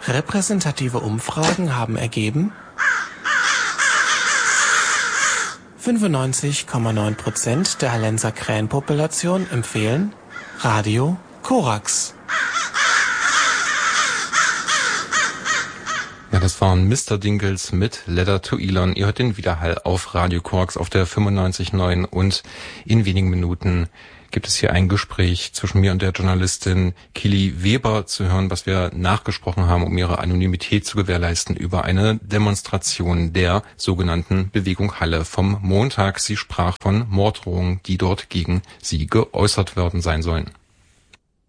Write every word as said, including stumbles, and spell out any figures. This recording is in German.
Repräsentative Umfragen haben ergeben, fünfundneunzig Komma neun Prozent der Hallenser Krähenpopulation empfehlen Radio Korax. Ja, das waren Mister Dingles mit Letter to Elon. Ihr hört den Widerhall auf Radio Korax auf der fünfundneunzig Komma neun und in wenigen Minuten gibt es hier ein Gespräch zwischen mir und der Journalistin Kili Weber zu hören, was wir nachgesprochen haben, um ihre Anonymität zu gewährleisten, über eine Demonstration der sogenannten Bewegung Halle vom Montag. Sie sprach von Morddrohungen, die dort gegen sie geäußert worden sein sollen.